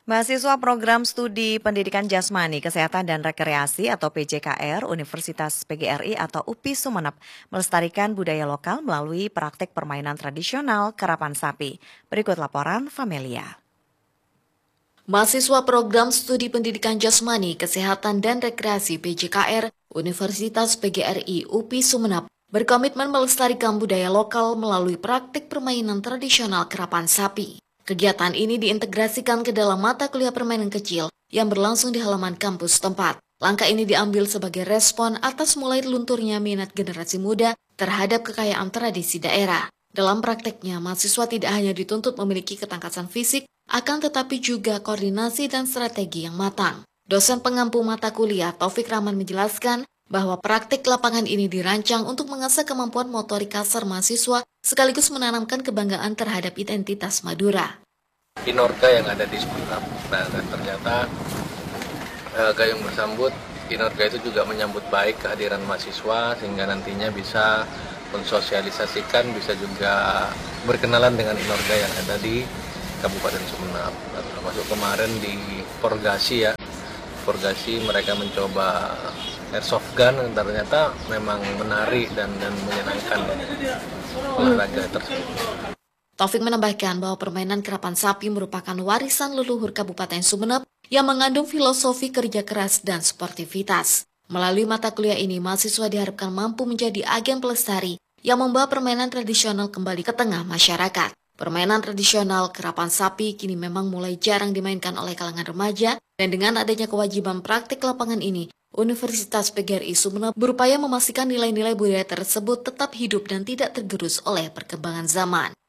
Mahasiswa Program Studi Pendidikan Jasmani, Kesehatan dan Rekreasi atau PJKR Universitas PGRI atau UPI Sumeneb melestarikan budaya lokal melalui praktik permainan tradisional karapan sapi. Berikut laporan Famelia. Mahasiswa Program Studi Pendidikan Jasmani, Kesehatan dan Rekreasi PJKR Universitas PGRI UPI Sumeneb berkomitmen melestarikan budaya lokal melalui praktik permainan tradisional karapan sapi. Kegiatan ini diintegrasikan ke dalam mata kuliah permainan kecil yang berlangsung di halaman kampus tempat. Langkah ini diambil sebagai respon atas mulai lunturnya minat generasi muda terhadap kekayaan tradisi daerah. Dalam prakteknya, mahasiswa tidak hanya dituntut memiliki ketangkasan fisik, akan tetapi juga koordinasi dan strategi yang matang. Dosen pengampu mata kuliah Taufik Rahman menjelaskan bahwa praktik lapangan ini dirancang untuk mengasah kemampuan motorik kasar mahasiswa sekaligus menanamkan kebanggaan terhadap identitas Madura. Inorga yang ada di Sumeneb, dan ternyata gayung bersambut Inorga itu juga menyambut baik kehadiran mahasiswa sehingga nantinya bisa mensosialisasikan, bisa juga berkenalan dengan Inorga yang ada di Kabupaten Sumeneb. Termasuk kemarin di Porgasi mereka mencoba airsoft gun, ternyata memang menarik dan menyenangkan olahraga tersebut. Taufik menambahkan bahwa permainan karapan sapi merupakan warisan leluhur Kabupaten Sumeneb yang mengandung filosofi kerja keras dan sportivitas. Melalui mata kuliah ini, mahasiswa diharapkan mampu menjadi agen pelestari yang membawa permainan tradisional kembali ke tengah masyarakat. Permainan tradisional karapan sapi kini memang mulai jarang dimainkan oleh kalangan remaja, dan dengan adanya kewajiban praktik lapangan ini, Universitas PGRI Sumeneb berupaya memastikan nilai-nilai budaya tersebut tetap hidup dan tidak tergerus oleh perkembangan zaman.